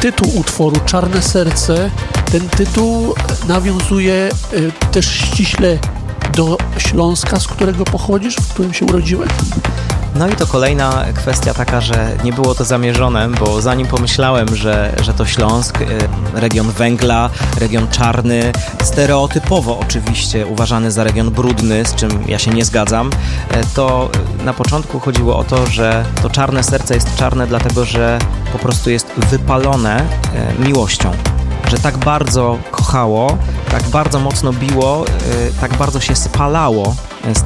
tytuł utworu Czarne Serce, ten tytuł nawiązuje też ściśle do Śląska, z którego pochodzisz, w którym się urodziłeś? No i to kolejna kwestia taka, że nie było to zamierzone, bo zanim pomyślałem, że to Śląsk, region węgla, region czarny, stereotypowo oczywiście uważany za region brudny, z czym ja się nie zgadzam, to na początku chodziło o to, że to Czarne Serce jest czarne dlatego, że po prostu jest wypalone miłością. Że tak bardzo kochało, tak bardzo mocno biło, tak bardzo się spalało z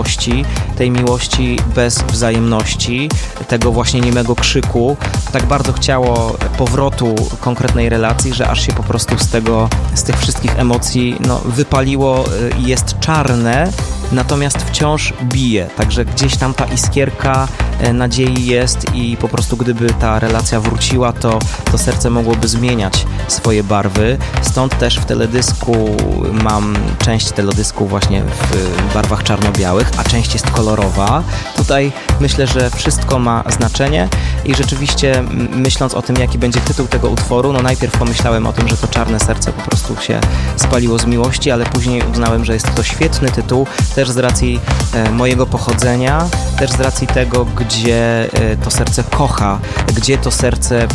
tej miłości bez wzajemności, tego właśnie niemego krzyku, tak bardzo chciało powrotu konkretnej relacji, że aż się po prostu z tych wszystkich emocji wypaliło i jest czarne, natomiast wciąż bije, także gdzieś tam ta iskierka nadziei jest i po prostu gdyby ta relacja wróciła, to serce mogłoby zmieniać swoje barwy, stąd też w teledysku mam część teledysku właśnie w barwach czarno-białych, a część jest kolorowa. Tutaj myślę, że wszystko ma znaczenie i rzeczywiście myśląc o tym, jaki będzie tytuł tego utworu, najpierw pomyślałem o tym, że to Czarne Serce po prostu się spaliło z miłości, ale później uznałem, że jest to świetny tytuł, też z racji mojego pochodzenia, też z racji tego, gdzie to serce kocha, gdzie to serce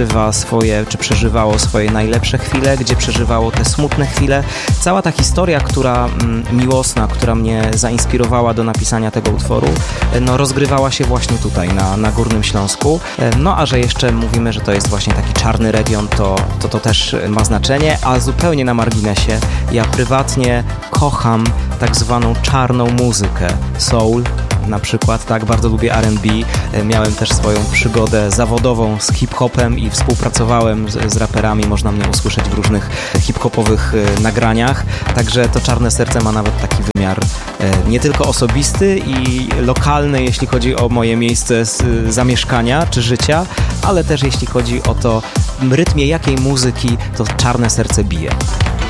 przeżywało swoje najlepsze chwile, gdzie przeżywało te smutne chwile. Cała ta historia, miłosna, która mnie zainspirowała do napisania tego utworu, rozgrywała się właśnie tutaj, na Górnym Śląsku. A że jeszcze mówimy, że to jest właśnie taki czarny region, to też ma znaczenie, a zupełnie na marginesie, ja prywatnie kocham tak zwaną czarną muzykę, soul na przykład, tak, bardzo lubię R&B, miałem też swoją przygodę zawodową z hip-hopem i współpracowałem z raperami, można mnie usłyszeć w różnych hip-hopowych nagraniach, także to Czarne Serce ma nawet taki wymiar nie tylko osobisty i lokalny, jeśli chodzi o moje miejsce zamieszkania czy życia, ale też jeśli chodzi o to, w rytmie jakiej muzyki to Czarne Serce bije.